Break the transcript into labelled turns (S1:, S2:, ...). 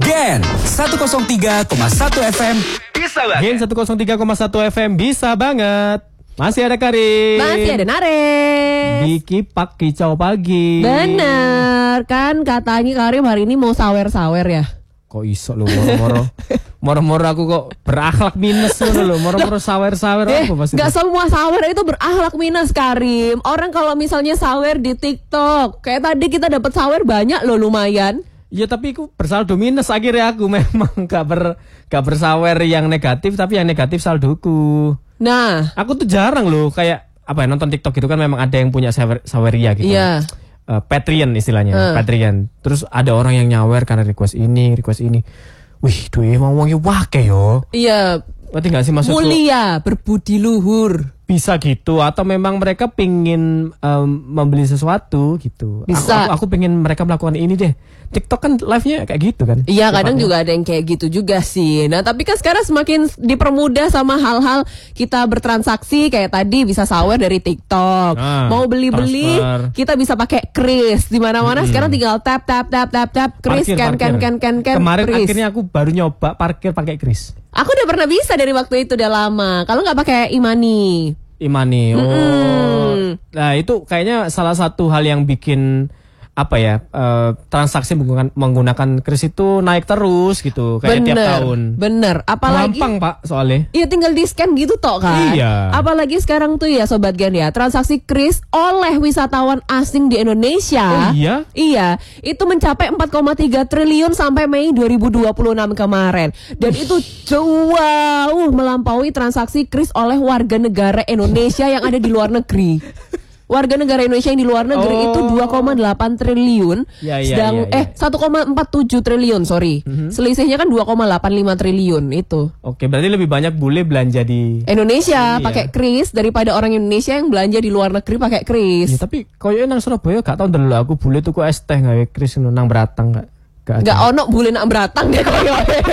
S1: Gen 103,1 FM bisa banget.
S2: Gen 103,1 FM bisa banget. Masih ada Karin.
S3: Masih ada Nares.
S2: Di Kipak Kicau Pagi.
S3: Bener kan katanya Karim hari ini mau sawer-sawer ya.
S2: Kok iso lu moro-moro aku kok berakhlak minus lu moro-moro sawer-sawer apa pasti.
S3: Gak semua sawer itu berakhlak minus Karim. Orang kalau misalnya sawer di TikTok, kayak tadi kita dapat sawer banyak loh lumayan.
S2: Ya tapi aku bersaldo minus akhirnya aku memang gak bersawer yang negatif tapi yang negatif saldoku.
S3: Nah,
S2: aku tuh jarang loh kayak apa ya nonton TikTok gitu kan memang ada yang punya saweria gitu.
S3: Iya.
S2: Patreon istilahnya, Patreon. Terus ada orang yang nyawer karena request ini. Wih, duit mau wong wake yo.
S3: Iya.
S2: Berarti gak sih maksudku?
S3: Mulia, berbudi luhur.
S2: Bisa gitu atau memang mereka pingin membeli sesuatu gitu.
S3: Bisa.
S2: Aku pingin mereka melakukan ini deh. TikTok kan live-nya kayak gitu kan.
S3: Iya, kadang juga ada yang kayak gitu juga sih. Nah, tapi kan sekarang semakin dipermudah sama hal-hal kita bertransaksi kayak tadi bisa sawer dari TikTok. Mau beli-beli
S2: transfer.
S3: kita bisa pakai kris di mana-mana. Sekarang tinggal tap kris kan.
S2: Kemarin
S3: kris.
S2: akhirnya aku baru nyoba parkir pakai kris.
S3: Aku udah pernah bisa dari waktu itu udah lama. Kalau nggak pakai Imani.
S2: Nah, itu kayaknya salah satu hal yang bikin apa ya transaksi menggunakan kris itu naik terus gitu kayak tiap tahun.
S3: Bener. Apalagi
S2: gampang Pak soalnya.
S3: Iya tinggal di scan gitu toh kan.
S2: Iya.
S3: Apalagi sekarang tuh ya Sobat Gen ya, transaksi kris oleh wisatawan asing di Indonesia.
S2: Oh iya?
S3: Iya, itu mencapai 4,3 triliun sampai Mei 2026 kemarin. Dan itu jauh melampaui transaksi kris oleh warga negara Indonesia yang ada di luar negeri. Warga negara Indonesia yang di luar negeri itu 2,8 triliun. Sedang 1,47 triliun, sorry. Selisihnya kan 2,85 triliun itu.
S2: Oke, berarti lebih banyak bule belanja di
S3: Indonesia pakai kris daripada orang Indonesia yang belanja di luar negeri pakai kris.
S2: Ya, tapi koyo nang Surabaya gak tau ndelok aku bule tuku es teh gawe kris nang Beratang gak
S3: ono bule nang Beratang deh koyo.